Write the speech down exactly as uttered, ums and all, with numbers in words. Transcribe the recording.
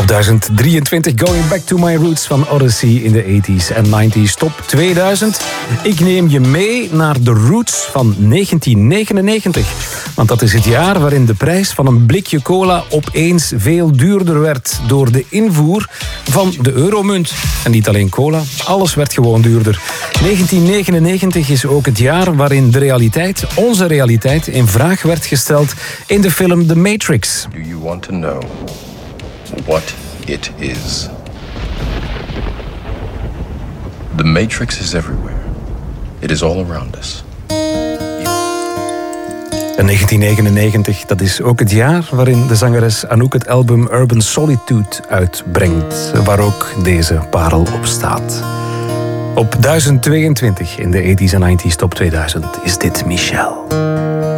duizend drieëntwintig, Going Back to My Roots van Odyssey in de tachtiger en negentiger top tweeduizend. Ik neem je mee naar de roots van negentien negenennegentig. Want dat is het jaar waarin de prijs van een blikje cola opeens veel duurder werd door de invoer van de euromunt. En niet alleen cola, alles werd gewoon duurder. negentien negenennegentig is ook het jaar waarin de realiteit, onze realiteit, in vraag werd gesteld in de film The Matrix. Do you want to know what it is? The Matrix is everywhere. It is all around us. En negentien negenennegentig, dat is ook het jaar waarin de zangeres Anouk het album Urban Solitude uitbrengt, waar ook deze parel op staat. Op duizend tweeëntwintig in de tachtiger en negentiger top tweeduizend is dit Michelle.